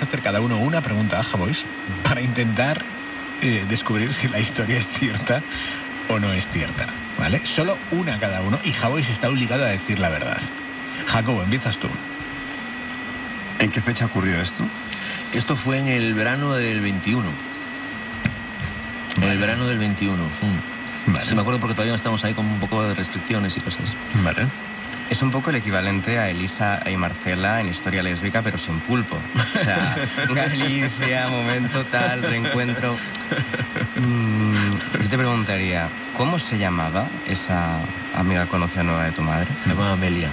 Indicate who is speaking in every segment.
Speaker 1: a hacer cada uno una pregunta a Javois para intentar descubrir si la historia es cierta o no es cierta, ¿vale? Solo una cada uno y Javois está obligado a decir la verdad. Jacobo, empiezas tú.
Speaker 2: ¿En qué fecha ocurrió esto?
Speaker 3: Esto fue en el verano del 21. En el verano del 21.
Speaker 1: Vale.
Speaker 3: Sí, me acuerdo porque todavía estamos ahí con un poco de restricciones y cosas.
Speaker 1: Vale.
Speaker 4: Es un poco el equivalente a Elisa y Marcela en Historia Lésbica, pero sin pulpo. O sea, Galicia, momento tal, reencuentro. Yo te preguntaría, ¿cómo se llamaba esa amiga conocida nueva de tu madre?
Speaker 3: Se llama Amelia.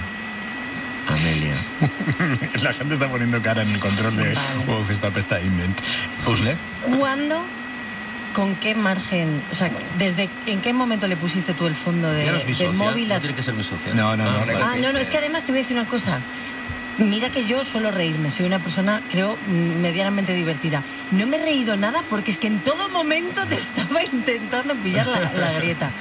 Speaker 1: La gente está poniendo cara en el control de Uf, esta pesta invent. Usle.
Speaker 5: ¿Cuándo? ¿Con qué margen? O sea, ¿en qué momento le pusiste tú el fondo
Speaker 3: Ya no es mi
Speaker 5: del
Speaker 3: socia,
Speaker 5: móvil?
Speaker 3: no tiene que ser mi socia.
Speaker 1: No.
Speaker 5: No, es que además te voy a decir una cosa. Mira que yo suelo reírme, soy una persona, creo, medianamente divertida. No me he reído nada porque es que en todo momento te estaba intentando pillar la grieta.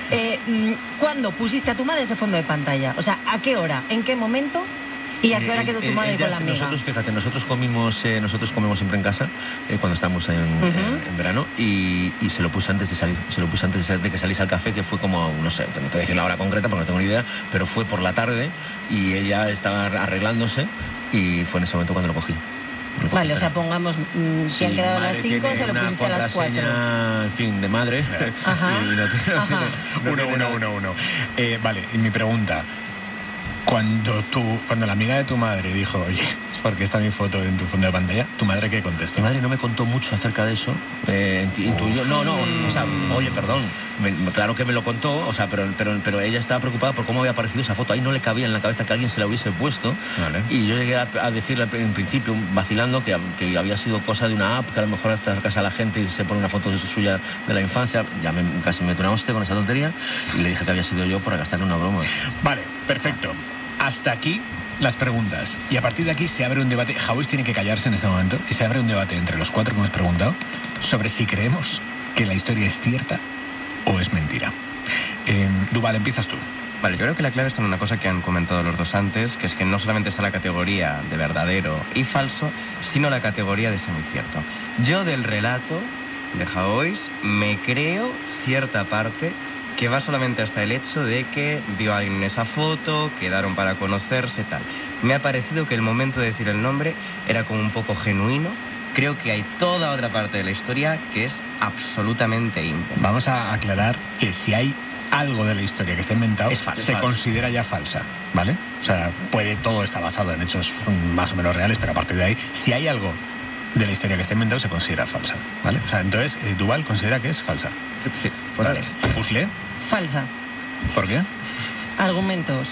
Speaker 5: ¿Cuándo pusiste a tu madre ese fondo de pantalla? O sea, ¿a qué hora? ¿En qué momento? ¿Y a qué hora quedó tu madre con la amiga?
Speaker 3: Nosotros, fíjate, nosotros comemos siempre en casa cuando estamos en verano y se lo puse antes de salir. Se lo puse antes de que saliese al café, que fue como, no sé, no te voy a decir la hora concreta porque no tengo ni idea, pero fue por la tarde y ella estaba arreglándose y fue en ese momento cuando lo cogí.
Speaker 5: Vale, o sea, pongamos, si han quedado a las 5, se lo pusiste a las 4.
Speaker 3: En fin, de madre.
Speaker 5: Ajá.
Speaker 3: Y no tiene,
Speaker 1: Uno. Vale, y mi pregunta. Cuando la amiga de tu madre dijo, oye, ¿por qué está mi foto en tu fondo de pantalla? ¿Tu madre qué contestó?
Speaker 3: Mi madre no me contó mucho acerca de eso. Intuyó, o sea, oye, perdón, claro que me lo contó, o sea, pero ella estaba preocupada por cómo había aparecido esa foto. Ahí no le cabía en la cabeza que alguien se la hubiese puesto. Vale. Y yo llegué a decirle en principio, vacilando, que había sido cosa de una app, que a lo mejor acercas a la gente y se pone una foto suya de la infancia. Ya casi me metí una hostia con esa tontería y le dije que había sido yo por gastarle una broma.
Speaker 1: Vale, perfecto. Hasta aquí las preguntas. Y a partir de aquí se abre un debate. Javois tiene que callarse en este momento. Y se abre un debate entre los 4 que hemos preguntado sobre si creemos que la historia es cierta o es mentira. Duval, empiezas tú.
Speaker 4: Vale, yo creo que la clave está en una cosa que han comentado los dos antes, que es que no solamente está la categoría de verdadero y falso, sino la categoría de semicierto. Yo del relato de Javois me creo cierta parte que va solamente hasta el hecho de que vio a alguien en esa foto, quedaron para conocerse, tal. Me ha parecido que el momento de decir el nombre era como un poco genuino. Creo que hay toda otra parte de la historia que es absolutamente inventada.
Speaker 1: Vamos a aclarar que si hay algo de la historia que está inventado, se considera ya falsa, ¿vale? O sea, todo está basado en hechos más o menos reales, pero a partir de ahí, si hay algo de la historia que está inventado, se considera falsa, ¿vale? O sea, entonces, Duval considera que es falsa.
Speaker 4: Sí,
Speaker 1: vale. Usle.
Speaker 5: Falsa.
Speaker 1: ¿Por qué?
Speaker 5: Argumentos.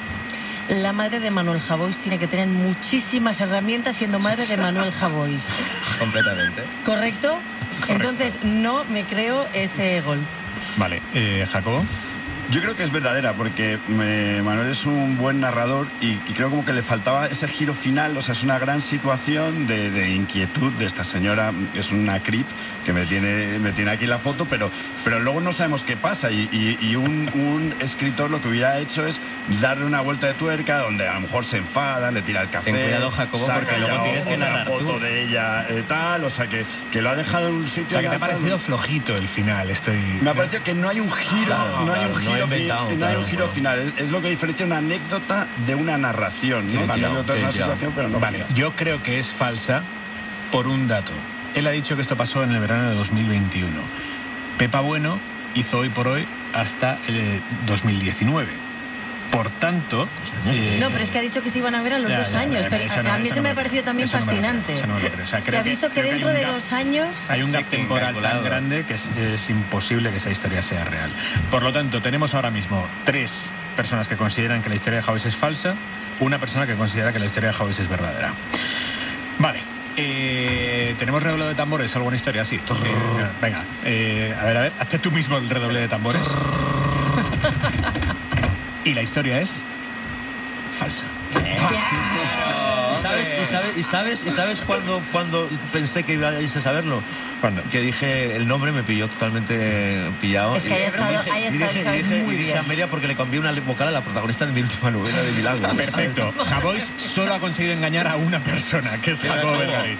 Speaker 5: La madre de Manuel Javois tiene que tener muchísimas herramientas siendo madre de Manuel Javois.
Speaker 4: Completamente.
Speaker 5: ¿Correcto? Entonces, no me creo ese gol.
Speaker 1: Vale. Jacobo.
Speaker 2: Yo creo que es verdadera, porque Manuel es un buen narrador y creo como que le faltaba ese giro final. O sea, es una gran situación de inquietud de esta señora. Es una creep que me tiene aquí la foto, pero luego no sabemos qué pasa. Y un escritor lo que hubiera hecho es darle una vuelta de tuerca donde a lo mejor se enfada, le tira el café.
Speaker 4: Ten cuidado, Jacobo, porque luego tienes que narrar
Speaker 2: foto
Speaker 4: tú.
Speaker 2: de ella tal. O sea, que lo ha dejado en un sitio.
Speaker 1: O sea, que te ha parecido flojito el final.
Speaker 2: Me ha parecido que no hay un giro.
Speaker 1: Claro,
Speaker 2: no hay un giro.
Speaker 3: No
Speaker 2: hay un giro final. Es lo que diferencia una anécdota de una narración, ¿no? La anécdota es una situación, pero no.
Speaker 1: Vale, yo creo que es falsa por un dato. Él ha dicho que esto pasó en el verano de 2021. Pepa Bueno hizo Hoy por Hoy hasta el 2019. Por tanto...
Speaker 5: no, pero es que ha dicho que se iban a ver a los 2 años. Pero a mí eso me ha parecido también fascinante. Te aviso que dentro de 2 años...
Speaker 1: Hay un gap temporal tan grande que es imposible que esa historia sea real. Por lo tanto, tenemos ahora mismo 3 personas que consideran que la historia de Javois es falsa, una persona que considera que la historia de Javois es verdadera. Vale. ¿Tenemos redoble de tambores? ¿Alguna historia así? Venga, a ver, hazte tú mismo el redoble de tambores. Y la historia es falsa.
Speaker 3: ¿Y sabes cuándo pensé que ibais a saberlo?
Speaker 1: ¿Cuándo?
Speaker 3: Que dije el nombre, me pilló totalmente pillado.
Speaker 5: Es que
Speaker 3: y dije a Amelia porque le cambié una vocal a la protagonista de mi última novela de Milagro.
Speaker 1: Perfecto. Javois solo ha conseguido engañar a una persona, que es Jacobo Vergarín.